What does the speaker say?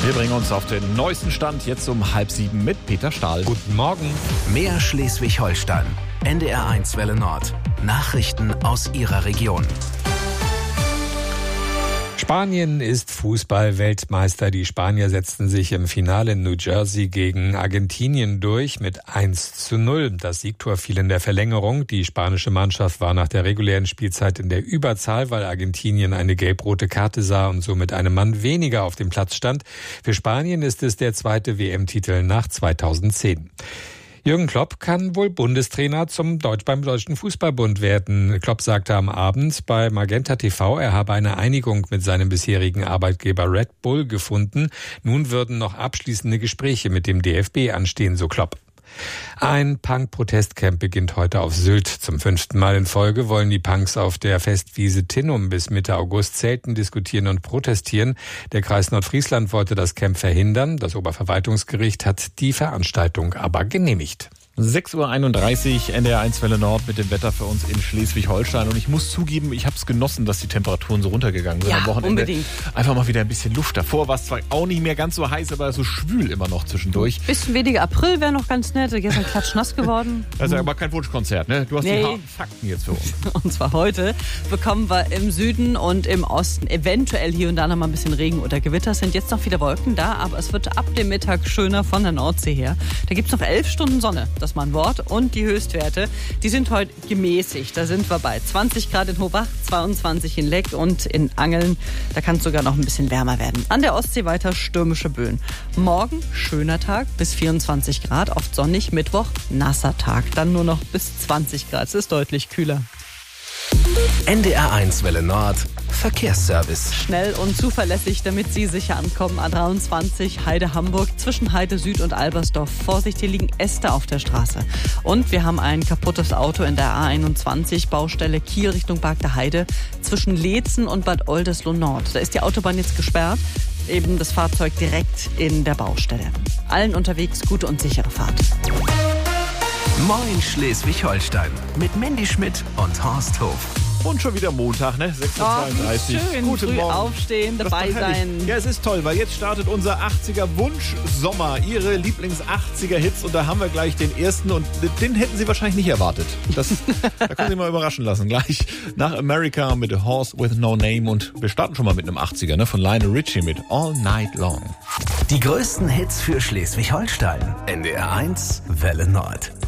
Wir bringen uns auf den neuesten Stand jetzt um 6:30 mit Peter Stahl. Guten Morgen. Mehr Schleswig-Holstein. NDR1 Welle Nord. Nachrichten aus Ihrer Region. Spanien ist Fußball-Weltmeister. Die Spanier setzten sich im Finale in New Jersey gegen Argentinien durch mit 1:0. Das Siegtor fiel in der Verlängerung. Die spanische Mannschaft war nach der regulären Spielzeit in der Überzahl, weil Argentinien eine gelb-rote Karte sah und so mit einem Mann weniger auf dem Platz stand. Für Spanien ist es der zweite WM-Titel nach 2010. Jürgen Klopp kann wohl Bundestrainer beim Deutschen Fußballbund werden. Klopp sagte am Abend bei Magenta TV, er habe eine Einigung mit seinem bisherigen Arbeitgeber Red Bull gefunden. Nun würden noch abschließende Gespräche mit dem DFB anstehen, so Klopp. Ein Punk-Protestcamp beginnt heute auf Sylt. Zum 5. Mal in Folge wollen die Punks auf der Festwiese Tinnum bis Mitte August zelten, diskutieren und protestieren. Der Kreis Nordfriesland wollte das Camp verhindern. Das Oberverwaltungsgericht hat die Veranstaltung aber genehmigt. 6:31 Uhr, NDR1 Welle Nord mit dem Wetter für uns in Schleswig-Holstein. Und ich muss zugeben, ich habe es genossen, dass die Temperaturen so runtergegangen sind am Wochenende. Unbedingt. Einfach mal wieder ein bisschen Luft. Davor war es zwar auch nicht mehr ganz so heiß, aber so schwül immer noch zwischendurch. Bisschen weniger April wäre noch ganz nett. Gestern klatschnass geworden. Das ist aber kein Wunschkonzert, ne? Du hast die harten Fakten jetzt für uns. Und zwar heute bekommen wir im Süden und im Osten eventuell hier und da noch mal ein bisschen Regen oder Gewitter. Es sind jetzt noch viele Wolken da, aber es wird ab dem Mittag schöner von der Nordsee her. Da gibt es noch 11 Stunden Sonne. Das ist mal ein Wort. Und die Höchstwerte, die sind heute gemäßigt. Da sind wir bei 20 Grad in Hobach, 22 in Leck und in Angeln. Da kann es sogar noch ein bisschen wärmer werden. An der Ostsee weiter stürmische Böen. Morgen schöner Tag bis 24 Grad, oft sonnig. Mittwoch nasser Tag, dann nur noch bis 20 Grad. Es ist deutlich kühler. NDR1 Welle Nord. Verkehrsservice. Schnell und zuverlässig, damit Sie sicher ankommen. A23 Heide Hamburg zwischen Heide Süd und Albersdorf. Vorsicht, hier liegen Äste auf der Straße. Und wir haben ein kaputtes Auto in der A21 Baustelle Kiel Richtung Bargter Heide zwischen Leetzen und Bad Oldesloe Nord. Da ist die Autobahn jetzt gesperrt. Eben das Fahrzeug direkt in der Baustelle. Allen unterwegs gute und sichere Fahrt. Moin Schleswig-Holstein mit Mandy Schmidt und Horst Hof. Und schon wieder Montag, ne? 6:32 Uhr. Schön, Guten früh Morgen. aufstehen, dabei sein. Ja, es ist toll, weil jetzt startet unser 80er-Wunsch-Sommer. Ihre Lieblings-80er-Hits. Und da haben wir gleich den ersten. Und den hätten Sie wahrscheinlich nicht erwartet. Da können Sie mal überraschen lassen. Gleich nach America mit A Horse with No Name. Und wir starten schon mal mit einem 80er, ne? Von Lionel Richie mit All Night Long. Die größten Hits für Schleswig-Holstein. NDR1 Welle Nord.